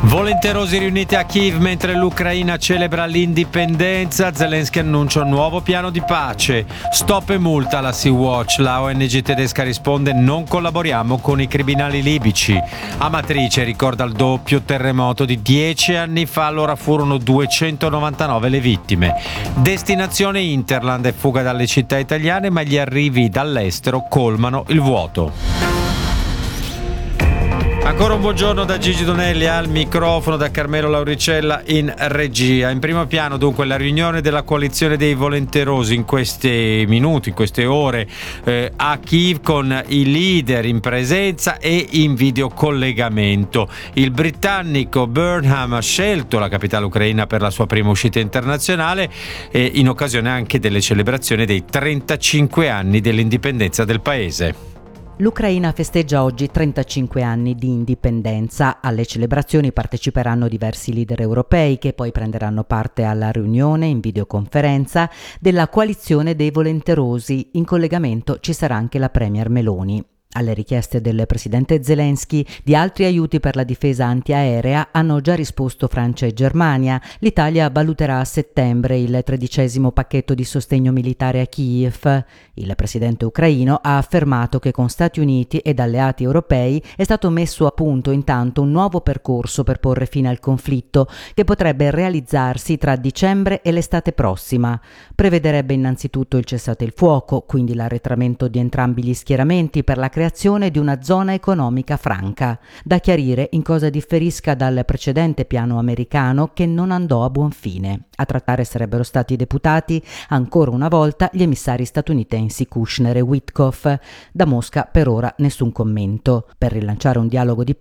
Volenterosi riuniti a Kiev mentre l'Ucraina celebra l'indipendenza. Zelensky annuncia un nuovo piano di pace. Stop e multa alla Sea-Watch. La ONG tedesca risponde: non collaboriamo con i criminali libici. Amatrice ricorda il doppio terremoto di 10 anni fa, allora furono 299 le vittime. Destinazione Interland e fuga dalle città italiane, ma gli arrivi dall'estero colmano il vuoto. Ancora un buongiorno da Gigi Donelli al microfono, da Carmelo Lauricella in regia. In primo piano dunque la riunione della coalizione dei volenterosi in questi minuti, in queste ore a Kiev, con i leader in presenza e in videocollegamento. Il britannico Burnham ha scelto la capitale ucraina per la sua prima uscita internazionale in occasione anche delle celebrazioni dei 35 anni dell'indipendenza del paese. L'Ucraina festeggia oggi 35 anni di indipendenza. Alle celebrazioni parteciperanno diversi leader europei che poi prenderanno parte alla riunione in videoconferenza della coalizione dei volenterosi. In collegamento ci sarà anche la premier Meloni. Alle richieste del presidente Zelensky di altri aiuti per la difesa antiaerea hanno già risposto Francia e Germania. L'Italia valuterà a settembre il 13° pacchetto di sostegno militare a Kiev. Il presidente ucraino ha affermato che con Stati Uniti ed alleati europei è stato messo a punto intanto un nuovo percorso per porre fine al conflitto, che potrebbe realizzarsi tra dicembre e l'estate prossima. Prevederebbe innanzitutto il cessate il fuoco, quindi l'arretramento di entrambi gli schieramenti per la creazione di una zona economica franca. Da chiarire in cosa differisca dal precedente piano americano, che non andò a buon fine. A trattare sarebbero stati i deputati, ancora una volta gli emissari statunitensi Kushner e Witkoff. Da Mosca per ora nessun commento. Per rilanciare un dialogo di